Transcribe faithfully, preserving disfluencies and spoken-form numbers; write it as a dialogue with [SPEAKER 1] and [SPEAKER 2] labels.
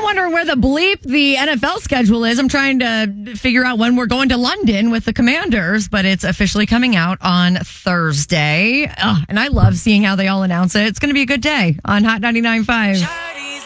[SPEAKER 1] wondering where the bleep the N F L schedule is. I'm trying to figure out when we're going to London with the Commanders, but it's officially coming out on Thursday. Ugh, and I love seeing how they all announce it. It's going to be a good day on Hot ninety-nine point five.